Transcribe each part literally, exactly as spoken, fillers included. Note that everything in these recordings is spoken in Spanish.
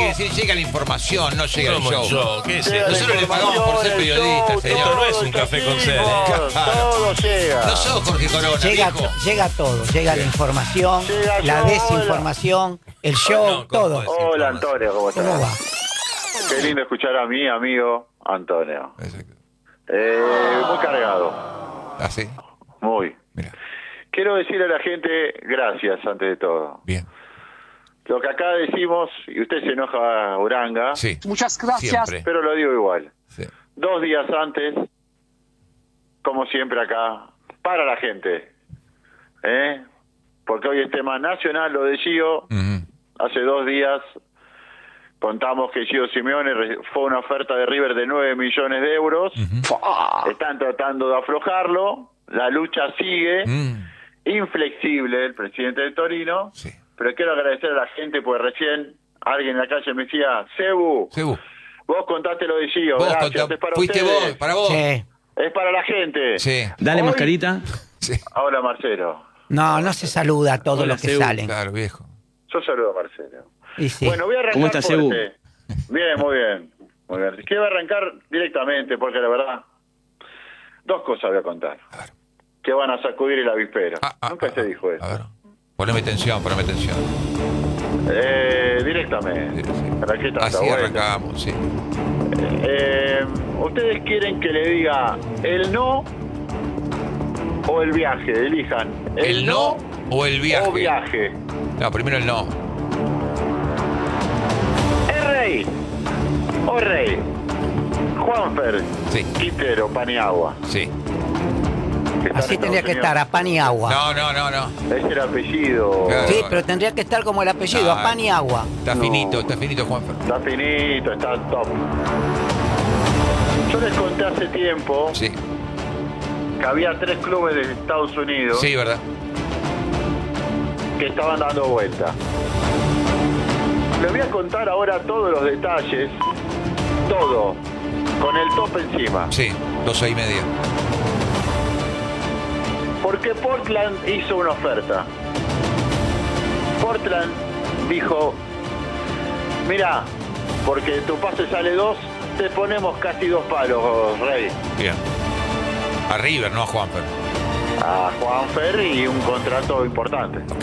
que decir, llega la información, no llega el ¿Cómo show. el show? ¿Qué es Llega esto? la Nosotros le pagamos por ser información, el periodistas, show, señor. Esto no es todo, un el café con chavismo, sed, Claro. Todo llega. No sos Jorge Corona, Llega, viejo. llega todo, llega la información, Llega la yo, desinformación, el show, No, ¿cómo todo. es? Hola, Antonio, ¿cómo estás? ¿Cómo va? Qué lindo escuchar a mi amigo Antonio. Exacto. Eh, muy cargado, Así, muy. mira, Quiero decirle a la gente gracias antes de todo. bien. Lo que acá decimos, y usted se enoja, Uranga, Sí. Muchas gracias. Siempre. pero lo digo igual. Sí. Dos días antes, como siempre acá, para la gente. ¿Eh? Porque hoy es tema nacional, lo de Gio. Ujú. Hace dos días contamos que Gio Simeone re- fue una oferta de River de nueve millones de euros. Ujú. Están tratando de aflojarlo. La lucha sigue. Mm, Inflexible el presidente de Torino. Sí. Pero quiero agradecer a la gente porque recién alguien en la calle me decía, Cebu, Sebu, vos contaste lo de Gio. vos Gracias, contá- es para fuiste ustedes. vos, para vos. Sí. Es para la gente. Sí, Dale, Hoy- mascarita. sí. Hola, Marcelo. No, no se saluda a todos Hola, los que Sebu. salen. Claro, viejo. Yo saludo a Marcelo. Y sí. Bueno, voy a arrancar ¿Cómo estás, Cebu? fuerte. Bien, muy bien. Muy bien. Quiero arrancar directamente porque la verdad, dos cosas voy a contar. A ver. Que van a sacudir el avispero. Ah, ah, Nunca ah, se ah. dijo eso. A ver, poneme tensión, poneme tensión. Eh, Sí, directamente. sí. ¿Para qué tanta Así vuelta? arrancamos, sí. Eh, ¿Ustedes quieren que le diga el no o el viaje? Elijan. ¿El no o el viaje? O viaje. No, primero el no. El rey. O rey. Juanfer. Sí. Quintero, Paniagua. Sí. que está Así en tendría Estados que estar, a Unidos. pan y agua. No, no, no, no. Es el apellido. Claro. Sí, pero tendría que estar como el apellido, No, a pan y agua. Está No. finito, está finito, Juanfer. Está finito, está top. Yo les conté hace tiempo Sí, que había tres clubes de Estados Unidos sí, ¿verdad? que estaban dando vuelta. Les voy a contar ahora todos los detalles, todo, con el top encima. Sí, doce y media. Porque Portland hizo una oferta. Portland dijo, mira, porque tu pase sale dos, te ponemos casi dos palos, Rey. Bien. A River, no a Juanfer. A Juanfer y un contrato importante. Ok.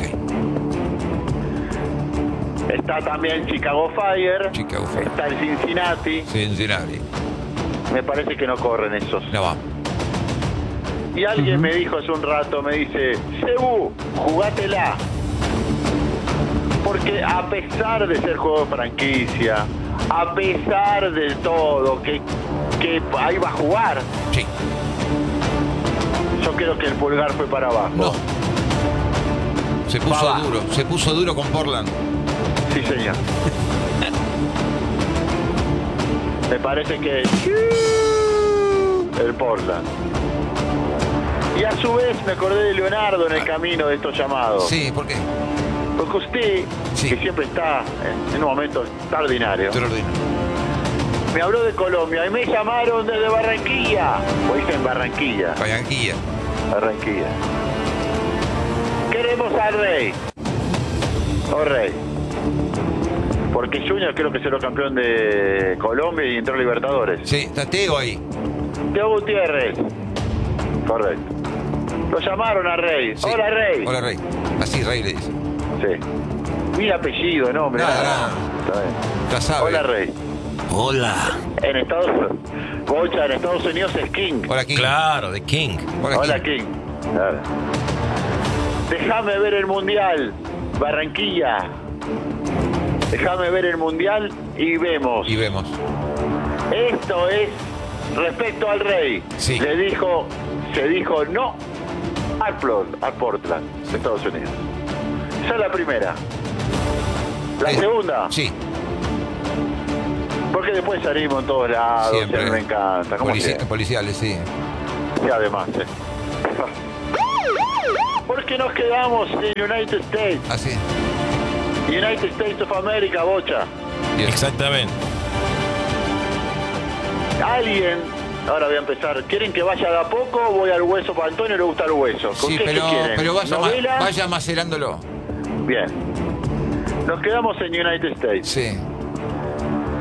Está también Chicago Fire, Chicago Fire. está el Cincinnati. Cincinnati. Me parece que no corren esos. No va. Y alguien me dijo hace un rato, me dice, Cebu, jugátela. Porque a pesar de ser juego de franquicia, a pesar de todo, que, que ahí va a jugar, Sí. yo creo que el pulgar fue para abajo. No. Se puso Va, va. duro, se puso duro con Portland. Sí, señor. Me parece que el Portland. Y a su vez me acordé de Leonardo en el camino de estos llamados. Sí, ¿por qué? Porque usted, Sí. que siempre está en, en un momento extraordinario, Extraordinario. me habló de Colombia y me llamaron desde Barranquilla. O dicen Barranquilla. Guayaquil. Barranquilla. Queremos al Rey. O Rey. Porque Junior creo que será campeón de Colombia y entró a Libertadores. Sí, está Teo ahí. Teo Gutiérrez. Correcto. Lo llamaron a Rey. Sí. Hola, Rey. Hola, Rey. Así, Rey le dice. Sí. Mi apellido, nombre. Nada, nada. nada. Está bien. Ya sabe. Hola, Rey. Hola. En Estados Bocha, en Estados Unidos es King. Hola, King. Claro, de King. Hola, Hola, King. King. Claro. Déjame ver el Mundial. Barranquilla. Déjame ver el Mundial y vemos. Y vemos. Esto es respecto al Rey. Sí. Le dijo, se dijo no al, Plo- al Portland, de Estados Unidos. Esa es la primera. La Eh, segunda, Sí, porque después salimos en todos lados, siempre. y a mí me encanta. ¿Cómo Polici- que? policiales, sí. Y además, ¿eh? Porque nos quedamos en United States. Así. United States of America, Bocha. Bien. Exactamente. Alguien, ahora voy a empezar. ¿Quieren que vaya de a poco o voy al hueso? Para Antonio le gusta el hueso. ¿Con Sí, qué pero, se quieren? pero vaya, ma- ¿Novela? vaya macerándolo. Bien. Nos quedamos en United States. Sí.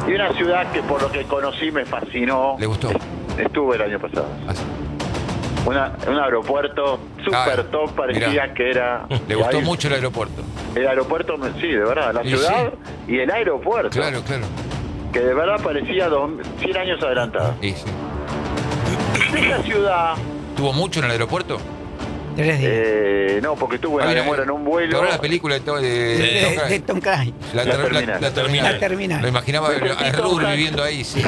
Y una ciudad que por lo que conocí me fascinó. ¿Le gustó? Estuve el año pasado. Ah, sí. Una, un aeropuerto super Ah, top, parecía mirá. que era... Le gustó ahí- mucho el aeropuerto. El aeropuerto, sí, de verdad, la Y ciudad y el aeropuerto. Claro, claro. Que de verdad parecía dos, cien años adelantado. Y sí. Esa ciudad, ¿Tuvo mucho en el aeropuerto? Tres días. eh, no, porque tuve una Ah, mira, demora en un vuelo. Ahora la película de, to- de, de, de Tom de- Hanks. de Tom Cruise. La, La ter- la- terminal. la terminal. La terminal. Lo imaginaba Me a sentí Tom Ruhr Hanks. viviendo ahí, sí.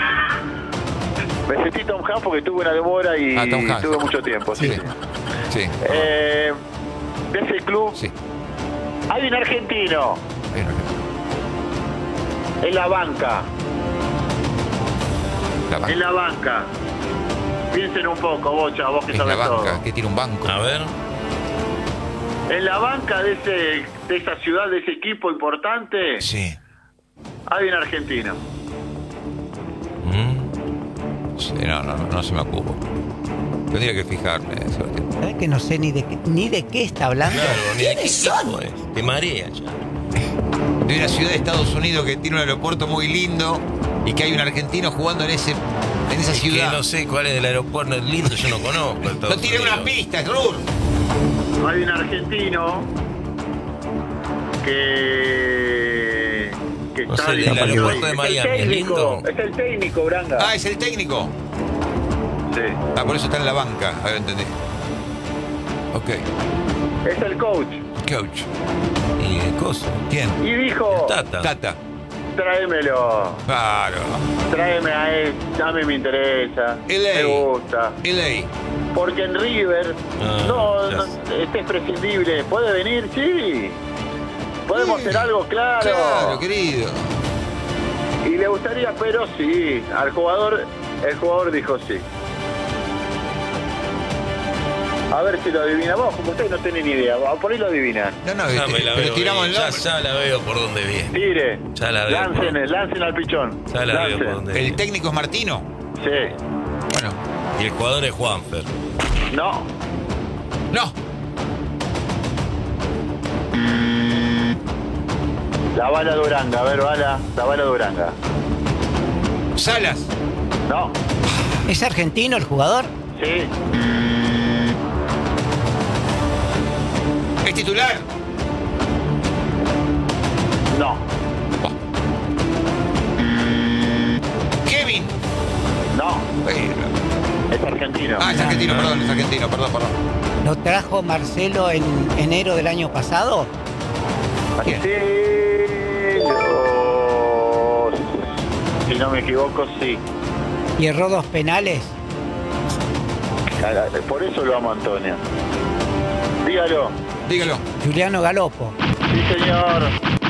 Me sentí Tom Hanks porque tuve una demora y Ah, Tom Hanks. tuve mucho tiempo. Sí. Sí. Sí. Eh, de ese club Sí. hay un argentino Ahí no- en la banca. La banca. En la banca. Piensen un poco, Bocha, vos que Es la sabés todo. banca, que tiene un banco. A ver. En la banca de ese de esa ciudad, de ese equipo importante, Sí. hay un argentino. Mm. Sí, no, no, no, no se me ocurre. Tendría que fijarme. Sebastián. ¿Sabes que no sé ni de qué, ni de qué está hablando? Claro, ni de qué equipo es. Te marea ya. De una ciudad de Estados Unidos que tiene un aeropuerto muy lindo y que hay un argentino jugando en ese en esa Es que ciudad. no sé cuál es el aeropuerto lindo, yo no conozco. No tiene una pista, es Ruhr. Hay un argentino que que No está sé, el dirigiendo aeropuerto ahí. de Miami, Es el ¿es técnico, lindo? es el técnico, Branga. Ah, es el técnico. Sí. Ah, por eso está en la banca. Ahora entendí. Ok. Es el coach. Coach. ¿Y qué cosa? ¿Quién? Y dijo, Tata. Tata. tráemelo, Claro. tráeme a él, a mí me interesa, L A. me gusta. L A. Porque en River, Ah, no, ya no, sé. este es prescindible. ¿Puede venir? Sí. ¿Podemos Sí. hacer algo? Claro. Claro, querido. Y le gustaría, pero sí. Al jugador, el jugador dijo sí. A ver si lo adivinamos, como ustedes no tienen ni idea. Por ahí lo adivinan. No, no, Ya este, me la pero veo. tiramos el bien, ya, nombre. ya la veo por dónde viene. Tire. Ya la veo. Lancen, lancen al pichón. Ya la veo Lancen. por dónde ¿El viene. técnico es Martino? Sí. Bueno. Y el jugador es Juanfer. No. No. La bala Duranga. A ver, bala. La bala Duranga. Salas. No. ¿Es argentino el jugador? Sí. ¿Es titular? No. Oh. Kevin. No. Eh, Es argentino. Ah, es argentino, perdón, es argentino, perdón, perdón. ¿Lo trajo Marcelo en enero del año pasado? ¿Quién? Marcelo. Si no me equivoco, sí. ¿Y erró dos penales? Por eso lo amo a Antonio. Dígalo. Dígalo. Juliano Galopo. Sí, señor.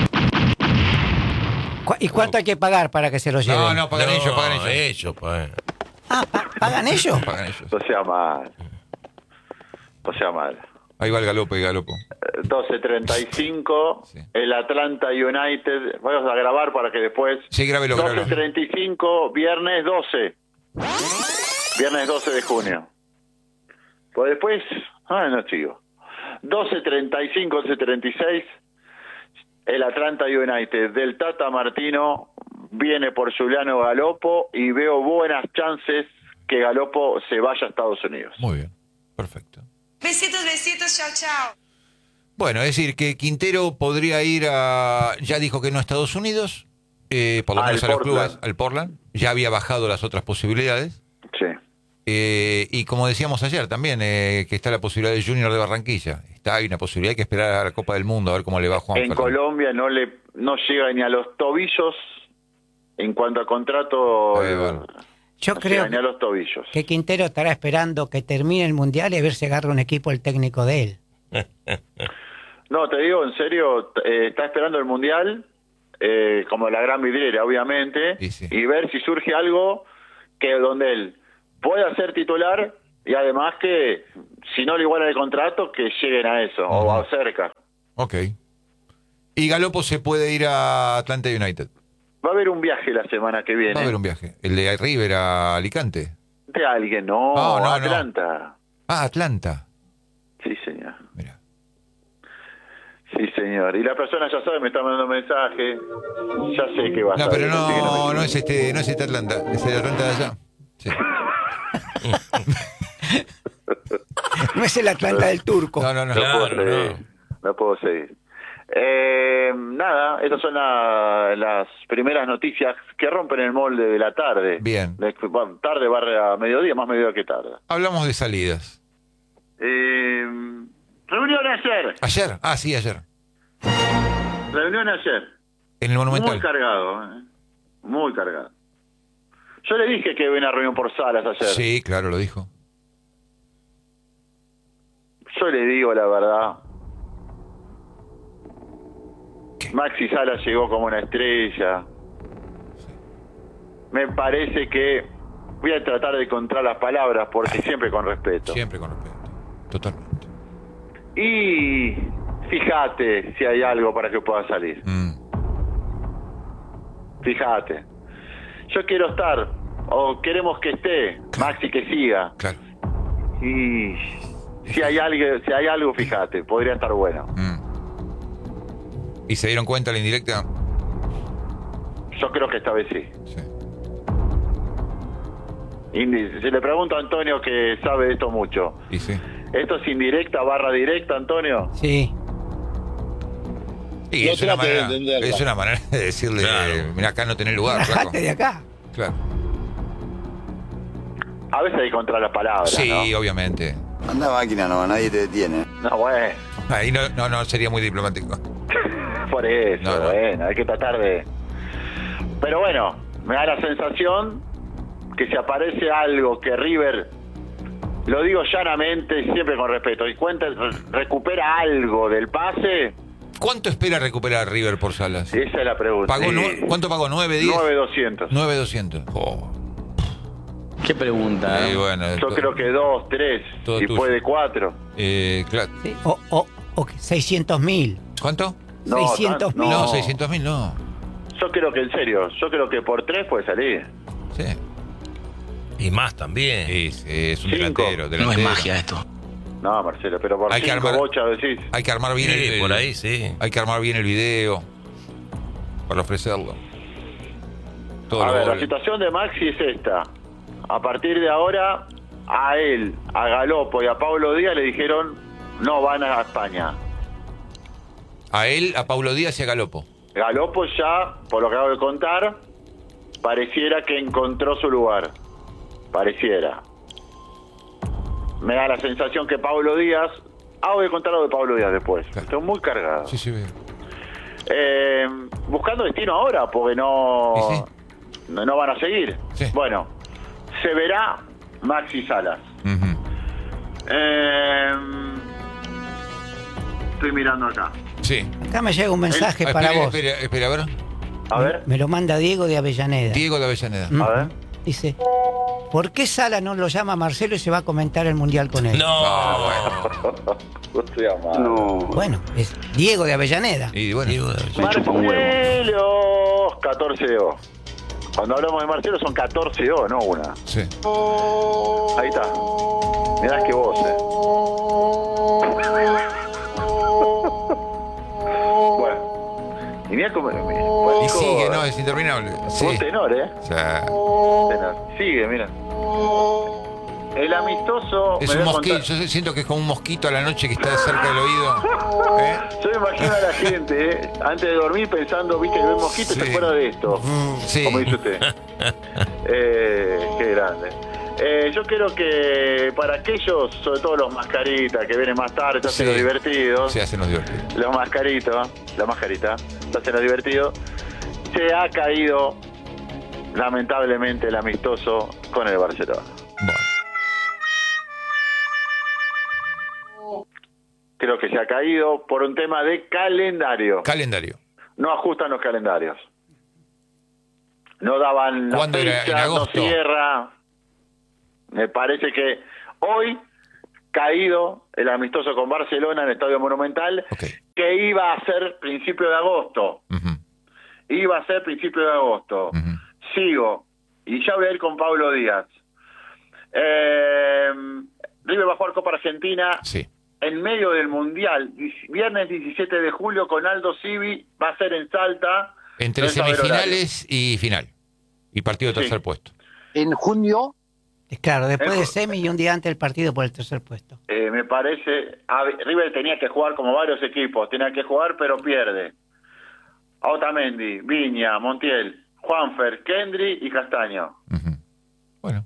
¿Cu- ¿Y cuánto hay que pagar para que se lo lleven? No, no, pagan No, ellos, pagan ellos. ellos, pagan. Ah, pa- ¿pagan ellos? Pagan ellos. No sea mal. No sea mal. Ahí va el galopo y galopo. Eh, doce treinta y cinco, Sí. el Atlanta United. Vamos a grabar para que después. Sí, grábelo, doce grábelo. treinta y cinco, viernes doce. Viernes doce de junio. Pues después. Ah, no, chico. doce treinta y cinco, doce treinta y seis. El Atlanta United del Tata Martino viene por Juliano Galopo y veo buenas chances que Galopo se vaya a Estados Unidos. Muy bien, perfecto. Besitos, besitos, chao, chao. Bueno, es decir, que Quintero podría ir a... Ya dijo que no a Estados Unidos, eh, por lo Al menos a los Portland. clubes, al Portland. Ya había bajado las otras posibilidades. Sí. Eh, y como decíamos ayer también, eh, que está la posibilidad de Junior de Barranquilla. Está, hay una posibilidad, hay que esperar a la Copa del Mundo a ver cómo le va a Juan En Fernando. Colombia no le no llega ni a los tobillos en cuanto a contrato. Eh, bueno. Yo no creo llega ni a los tobillos. que Quintero estará esperando que termine el Mundial y a ver si agarra un equipo el técnico de él. No, te digo en serio, eh, está esperando el mundial, eh, como la gran vidriera, obviamente, Y sí. y ver si surge algo que donde él pueda ser titular y además que si no le igualan el contrato, que lleguen a eso o Ujú. a cerca. Ok. Y Galopo se puede ir a Atlanta United. Va a haber un viaje la semana que viene Va a haber un viaje. El de River a Alicante. de alguien, no, No, no, no. Atlanta. Ah, Atlanta. Sí, señor. Mira. Sí, señor. Y la persona ya sabe, me está mandando mensaje. Ya sé que va a No, saber, pero así que me- no, no es este, no es este Atlanta, es el Atlanta de allá. Sí. No es el Atlanta del Turco. No, no, no. No Claro, puedo seguir. no. No puedo seguir. Eh, nada, esas son la- las primeras noticias que rompen el molde de la tarde. Bien. De- bueno, tarde barre a mediodía, más mediodía que tarde. Hablamos de salidas. Eh, reunión ayer. ¿Ayer? Ah, sí, ayer. Reunión ayer. En el Monumental. Muy cargado, ¿eh? Muy cargado. Yo le dije que había una reunión por salas ayer. Sí, claro, lo dijo. Yo le digo la verdad. ¿Qué? Maxi Salas llegó como una estrella. Me parece que voy a tratar de encontrar las palabras porque siempre con respeto. Siempre con respeto. Totalmente. Y fíjate si hay algo para que pueda salir. Mm. Fíjate. Yo quiero estar, o queremos que esté, Maxi que siga. Claro. Y si hay algo, si hay algo, fíjate, podría estar bueno. Mm. ¿Y se dieron cuenta la indirecta? Yo creo que esta vez sí. Sí. Y si le pregunto a Antonio que sabe de esto mucho, Y sí. ¿esto es indirecta barra directa, Antonio? Sí. Y No es, una trate de manera, entenderla. es una manera de decirle, Claro. mira, acá no tenés lugar, flaco. Bajate de acá. Claro. A veces hay que encontrar las palabras, Sí, obviamente. Anda máquina, no, nadie te detiene. ¿no? No, bueno, Ahí no, no, no sería muy diplomático. por eso, No, no. bueno, hay que tratar de... Pero bueno, me da la sensación que si aparece algo que River, lo digo llanamente, siempre con respeto, y cuenta, recupera algo del pase, ¿Cuánto espera recuperar River por Salas? esa es la pregunta. ¿Pagó Sí. nue- ¿Cuánto pagó? ¿nueve, diez? nueve doscientos. nueve doscientos. Oh. ¿Qué pregunta? Eh, bueno, Yo to- creo que dos, tres, todo y tuyo. puede cuatro. eh, claro. Sí. O, o, o seiscientos mil. ¿Cuánto? No, seiscientos tan- mil. No, No. seiscientos mil no. Yo creo que en serio, yo creo que por tres puede salir. Sí. Y más también. Sí, sí, es un Cinco. delantero, delantero. No es magia esto. No, Marcelo, pero por Hay que cinco armar- bochas decís. Hay que armar bien Sí, el, por ahí, sí. Hay que armar bien el video para ofrecerlo. Todo A lo ver, la doble. situación de Maxi es esta. A partir de ahora, a él, a Galopo y a Pablo Díaz le dijeron no van a España. A él, a Paulo Díaz y a Galopo. Galopo ya, por lo que acabo de contar, pareciera que encontró su lugar. Pareciera. Me da la sensación que Pablo Díaz... Ah, voy a contar lo de Pablo Díaz después. Claro. Estoy muy cargado. Sí, sí, veo. Eh, buscando destino ahora, porque no, Y sí. no, no van a seguir. Sí. Bueno, se verá Maxi Salas. Ujú. Eh, estoy mirando acá. Sí. Acá me llega un mensaje Ah, para espera, vos. espera, espera, a ver. A ver, Me lo manda Diego de Avellaneda. Diego de Avellaneda. Mm. a ver. Dice, ¿por qué Sala no lo llama a Marcelo y se va a comentar el Mundial con él? No, Ah, bueno. No estoy amado. No. Bueno, es Diego de Avellaneda. Y bueno, Digo, Me chupa un huevo. Marcelo, catorce O. Cuando hablamos de Marcelo son catorce O, no una. sí. Ahí está. Mirá que voz, eh. Bueno. Y mirá cómo... Y sigue, no, es interminable. Sí. Un tenor, ¿eh? O sea, Tenor. Sigue, mira. El amistoso... es me un voy a mosquito. contar- Yo siento que es como un mosquito a la noche que está cerca del oído. ¿Eh? Yo me imagino a la gente, ¿eh? Antes de dormir pensando, viste, que ve un mosquito y Sí. se acuerda de esto. Sí. Como dice usted. eh, qué grande. Eh, yo creo que para aquellos, sobre todo los mascaritas, que vienen más tarde, se hacen Sí. los divertidos, Se hacen los divertidos. los mascaritos, la mascarita, se hacen los divertidos, se ha caído, lamentablemente, el amistoso con el Barcelona. Bueno. Creo que se ha caído por un tema de calendario. Calendario. No ajustan los calendarios. No daban la ¿Cuándo era? fecha, ¿En no agosto? cierra. Me parece que hoy, caído el amistoso con Barcelona en el Estadio Monumental, Ok. que iba a ser principio de agosto. Ujú, Iba a ser principio de agosto. ujú. Sigo. Y ya voy a ir con Pablo Díaz. Eh, River va a jugar Copa Argentina Sí. en medio del Mundial, viernes diecisiete de julio con Aldo Civi, va a ser en Salta. Entre No es saber semifinales y final. Y partido de tercer Sí. puesto. En junio, Claro, después El- de semi y un día antes del partido por el tercer puesto. Eh, me parece, a ver, River tenía que jugar como varios equipos, tenía que jugar pero pierde. Otamendi, Viña, Montiel, Juanfer, Kendry y Castaño. Ujú. Bueno,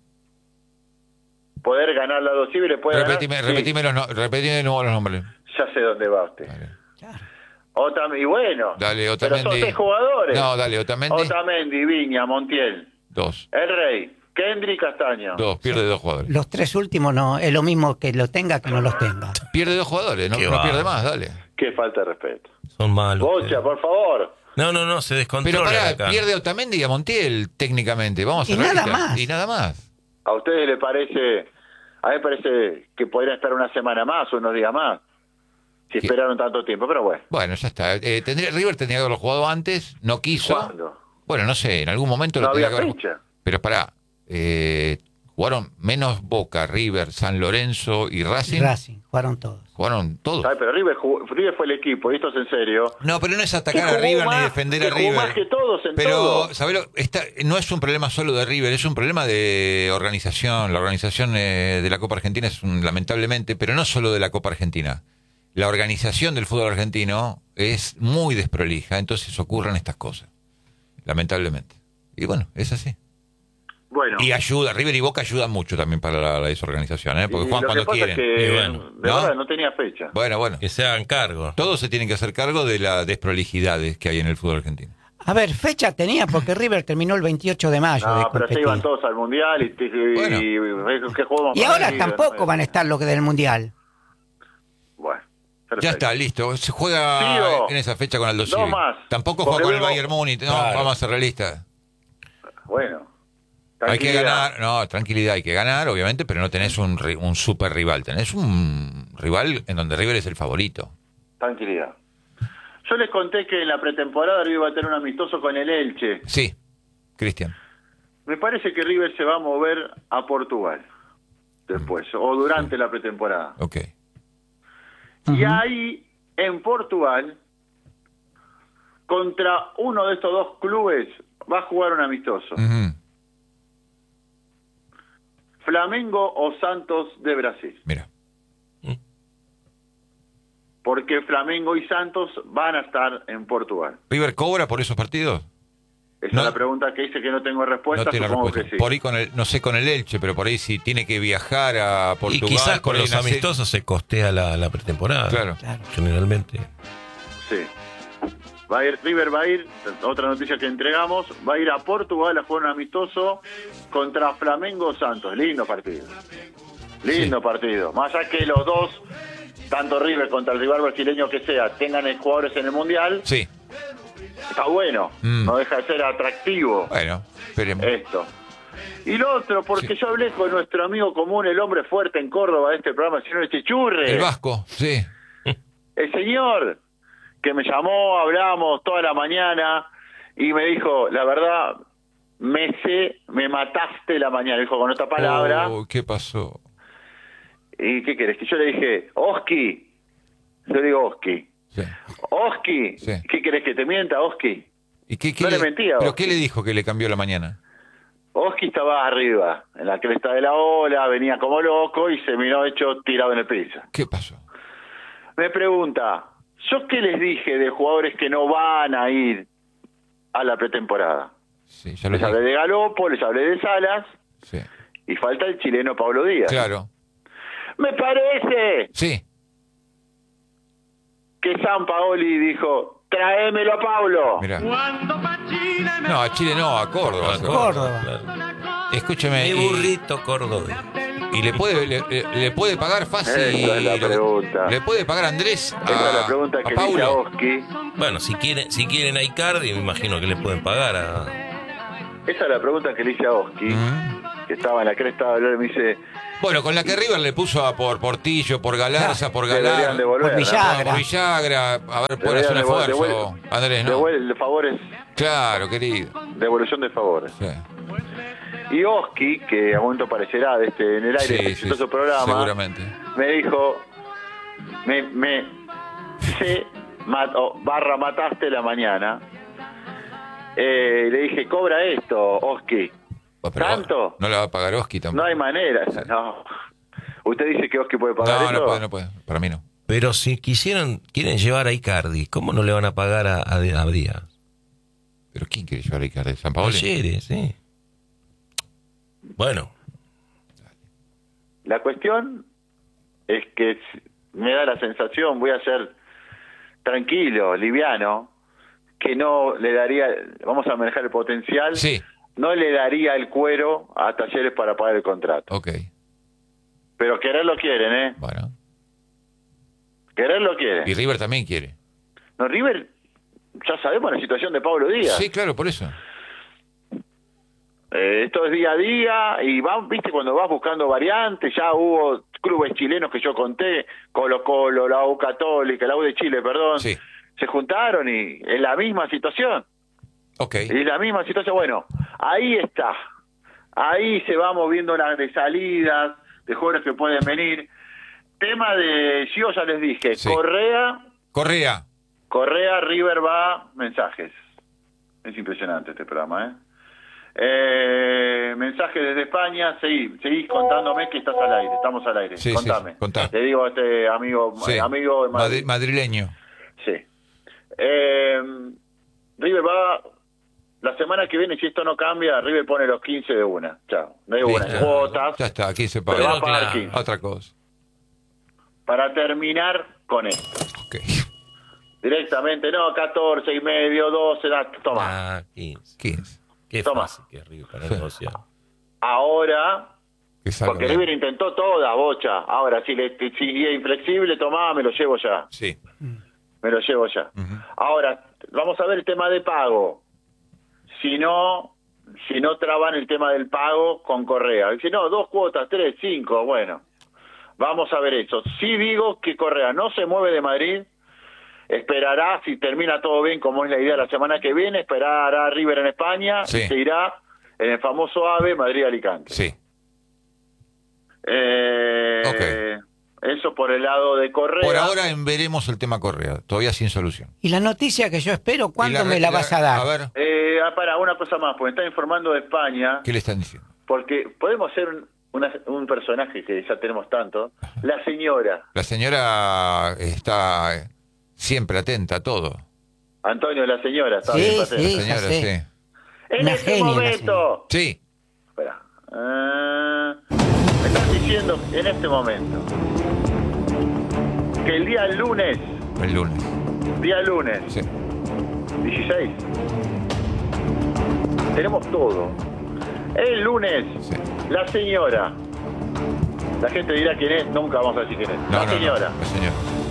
Poder ganar la dos Civi le puede repetime, ganar. Sí, repetime, los, no- repetime de nuevo los nombres. ya sé dónde va usted. Dale, Claro. Otamendi, y bueno, Dale, pero Otamendi. son seis jugadores. No, dale, Otamendi. Otamendi, Viña, Montiel, Dos. El Rey, Kendry y Castaño. Dos, pierde dos jugadores. Los tres últimos no, es lo mismo que lo tenga que no los tenga. Pierde dos jugadores, no, Qué no va. pierde más, dale. Qué falta de respeto. Son malos. Bocha, por favor. No, no, no, se Pero descontrola pará, acá. pierde Otamendi y a Montiel técnicamente. Vamos a Y ser nada realistas. más. Y nada más. ¿A ustedes les parece, a mí me parece que podría estar una semana más o unos días más? Si ¿Qué? esperaron tanto tiempo, pero bueno. Bueno, ya está. Eh, tendría, River tendría que haberlo jugado antes, no quiso. ¿Cuándo? Bueno, no sé, en algún momento No lo tenía había que haber. fecha. Pero pará, eh, jugaron menos Boca, River, San Lorenzo y Racing. Racing, jugaron todos. Jugaron todos. ¿Sabes? Pero River, jugó- River fue el equipo, y esto es en serio. No, pero no es Que atacar a jugó River más- ni defender que a jugó River. más que todos en pero, todo. ¿sabés lo? Esta, no es un problema solo de River, es un problema de organización. La organización eh, de la Copa Argentina es un, lamentablemente, pero no solo de la Copa Argentina. La organización del fútbol argentino es muy desprolija, entonces ocurren estas cosas, lamentablemente. Y bueno, es así. Bueno. Y ayuda, River y Boca ayudan mucho también para la, la desorganización, ¿eh? porque y juegan lo cuando que pasa quieren. es que, Y bueno, de ¿no? verdad, no tenía fecha. Bueno, bueno. Que se hagan cargo. Todos se tienen que hacer cargo de las desprolijidades que hay en el fútbol argentino. A ver, fecha tenía porque River terminó el veintiocho de mayo de No, pero se competir. iban todos al Mundial y, y, Bueno. y- ¿qué jugamos Y para ahora River? tampoco van a estar los que del Mundial. Bueno, Ya perfecto. está, listo. Se juega Sigo. en esa fecha con Aldo Dos Civi. más. Tampoco Porque juega con el vemos- Bayern Múnich. No, Claro. vamos a ser realistas. Bueno. Hay que Tranquilidad. ganar, no, tranquilidad, hay que ganar, obviamente, pero no tenés un, ri- un super rival. Tenés un rival en donde River es el favorito. Tranquilidad. Yo les conté que en la pretemporada River va a tener un amistoso con el Elche. Sí, Cristian. Me parece que River se va a mover a Portugal después, o durante la pretemporada. Ok. Y ahí, en Portugal, contra uno de estos dos clubes, va a jugar un amistoso. Ujú. Flamengo o Santos de Brasil. Mira. Porque Flamengo y Santos van a estar en Portugal. ¿River cobra por esos partidos? Esa No. es la pregunta que hice que no tengo respuesta, No tiene supongo respuesta. que sí. Por ahí con el, no sé con el Elche, pero por ahí si tiene que viajar a Y Portugal. quizás por con ahí los una serie- amistosos se costea la, la pretemporada. Claro. Claro. Generalmente. Sí. Va a ir, River va a ir, otra noticia que entregamos, va a ir a Portugal a jugar un amistoso contra Flamengo Santos. Lindo partido. Lindo Sí. partido. Más allá que los dos, tanto River contra el rival brasileño que sea, tengan jugadores en el Mundial, Sí. está bueno. Mm. No deja de ser atractivo Bueno, esperemos. esto. Y lo otro, porque Sí. yo hablé con nuestro amigo común, el hombre fuerte en Córdoba de este programa, el señor Chichurre. El Vasco, sí. El señor que me llamó, hablamos toda la mañana y me dijo, la verdad, me sé, me mataste la mañana, dijo con otra palabra. Oh, ¿qué pasó? ¿Y qué querés? Que yo le dije, Oski, yo digo Oski, Sí. Oski, Sí. ¿qué querés que te mienta, Oski? ¿Y qué, qué No le mentía, ¿Pero Oski. qué le dijo que le cambió la mañana? Oski estaba arriba, en la cresta de la ola, venía como loco y se miró hecho tirado en el piso. ¿Qué pasó? Me pregunta, ¿yo qué les dije de jugadores que no van a ir a la pretemporada? Sí, ya lo Les hablé dije. de Galopo, les hablé de Salas Sí. y falta el chileno Pablo Díaz. Claro. Me parece Sí. que San Paoli dijo, tráemelo a Pablo. Mira. No, a Chile no, a Córdoba. A Córdoba. claro. Escúcheme. Mi y- burrito cordobés. Y le puede le, le- le puede pagar fácil. Esa es la lo- pregunta. Le puede pagar Andrés a, Esa es la pregunta a que le hice a Paulo. Oski. Bueno, si quieren, si quieren a Icardi, me imagino que le pueden pagar a. Esa es la pregunta que le hice a Oski, Mm. que estaba en la cresta de hablar y me dice, Bueno, con la que River le puso a por Portillo, por Galarza, por deberían Galar, devolver. por Villagra. por Villagra, a ver, puede hacer un esfuerzo. Andrés, ¿no? Devuelve favores, Claro, querido. devolución de favores. Sí. Y Oski, que a momento aparecerá de este, en el aire Sí, de este sí, exitoso programa, seguramente. me dijo, me, me se mató, barra mataste la mañana. Eh, le dije, cobra esto, Oski. Oh, pero ¿Tanto? No la va a pagar Oski tampoco. No hay manera. No. ¿Usted dice que Oski puede pagar No, eso? no puede, no puede. Para mí no. Pero si quisieran, quieren llevar a Icardi, ¿cómo no le van a pagar a, a, a Díaz? ¿Pero quién quiere llevar a Icardi? ¿San Paolo? Talleres, sí. Bueno. La cuestión es que me da la sensación, voy a ser tranquilo, liviano, que no le daría, vamos a manejar el potencial, Sí. no le daría el cuero a Talleres para pagar el contrato. Ok. Pero querer lo quieren, ¿eh? Bueno. Querer lo quieren. Y River también quiere. No, River, ya sabemos la situación de Pablo Díaz. Sí, claro, por eso. Eh, esto es día a día y vas, viste, cuando vas buscando variantes, ya hubo clubes chilenos que yo conté, Colo Colo, la U Católica, la U de Chile, perdón, Sí. se juntaron y es la misma situación. Ok. Es la misma situación. Bueno, ahí está. Ahí se va moviendo las de salidas, de jugadores que pueden venir. Tema de Gio, ya les dije. Sí. Correa, Correa. Correa, River va, mensajes. Es impresionante este programa, ¿eh? Eh, mensaje desde España, seguí, seguís contándome que estás al aire, estamos al aire. Sí, Contame. sí, contá. Le digo a este amigo, Sí. eh, amigo de Madrid. Madri- madrileño. Sí. Eh, River va, la semana que viene, si esto no cambia, River pone los quince de una. Chao. No hay buenas Listo. cuotas. Ya está, aquí se Pero va paga. a pagar claro. quince. Otra cosa. Para terminar con esto. Ok. Directamente, no, catorce y medio, doce, da, toma. Ah, quince. quince. Qué Toma. fácil que es River para Sí. negociar. Ahora, Que salga porque bien. River intentó toda, bocha. Ahora, si le si es inflexible, tomá, me lo llevo ya. Sí. Me lo llevo ya. Ujú. Ahora, vamos a ver el tema de pago. Si no, si no traban el tema del pago con Correa. Si no, dos cuotas, tres, cinco, bueno. Vamos a ver eso. Sí digo que Correa no se mueve de Madrid. Esperará, si termina todo bien, como es la idea la semana que viene, esperará a River en España Sí. y se irá en el famoso AVE Madrid-Alicante. Sí. Eh, Eso por el lado de Correa. Por ahora en veremos el tema Correa, todavía sin solución. Y la noticia que yo espero, ¿cuándo Y me la y vas a dar? A ver, Eh, ah, para, una cosa más, porque está informando de España, ¿qué le están diciendo? porque podemos ser un, una- un personaje que ya tenemos tanto, la señora, La señora está eh, siempre atenta a todo. Antonio, la señora, está Sí, bien, sí. Patero. La ya señora, sé. sí. En Una este genia la momento, Sí. espera, ah, me están diciendo en este momento que el día lunes, El lunes. día lunes, Sí. dieciséis, tenemos todo. El lunes, Sí. la señora, la gente dirá quién es, nunca vamos a decir quién es, No, la no, no, señora, la señora.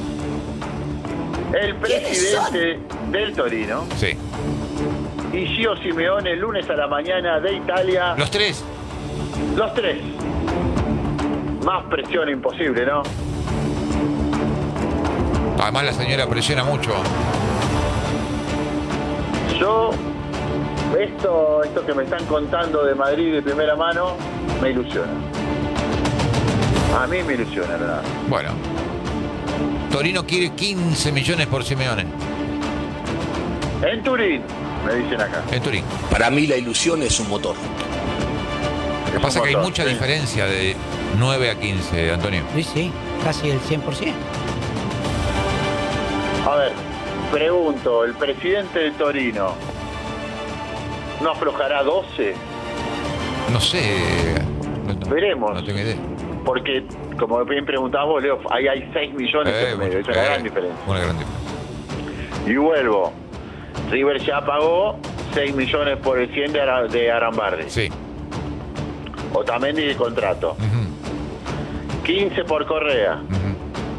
el presidente del Torino Sí. y Gio Simeone el lunes a la mañana de Italia, Los tres. los tres. Más presión imposible, ¿no? Además la señora presiona mucho. Yo, esto, esto que me están contando de Madrid de primera mano, me ilusiona. A mí me ilusiona, ¿verdad? Bueno. Torino quiere quince millones por Simeone. En Turín, me dicen acá. En Turín. Para mí la ilusión es un motor. Lo que pasa es que hay montón, mucha sí. diferencia de nueve a quince, Antonio. Sí, sí, casi el cien por ciento. A ver, pregunto, ¿el presidente de Torino no aflojará doce? No sé. No, no- Veremos. No tengo idea. Porque, como bien preguntabas vos, Leo, ahí hay seis millones Eh, en medio, es una eh, gran diferencia. Una gran diferencia. Y vuelvo, River ya pagó seis millones por el cien de, Ara- de Arambarde. Sí. Otamendi de contrato. Ujú, quince por Correa. ujú.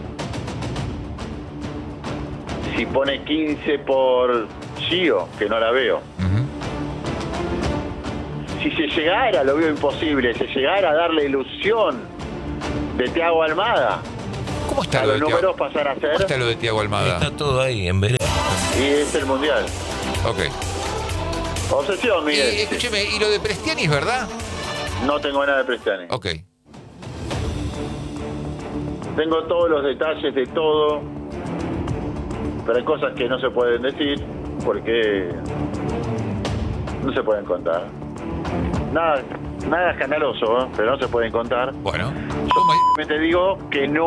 Si pone quince por Gio, que no la veo. Ujú. Si se llegara, lo veo imposible, se llegara a darle ilusión de Thiago Almada, ¿Cómo está a lo de los Thiago? números pasar a ¿Cómo está ser, lo de Thiago Almada? Está todo ahí, en vereda. y es el Mundial. Ok. Obsesión, Y, Miguel. escúcheme, ¿y lo de Prestiani es verdad? No tengo nada de Prestiani. Ok. Tengo todos los detalles de todo, pero hay cosas que no se pueden decir porque no se pueden contar. Nada, nada escandaloso, ¿eh? Pero no se pueden contar. Bueno, Yo te digo que no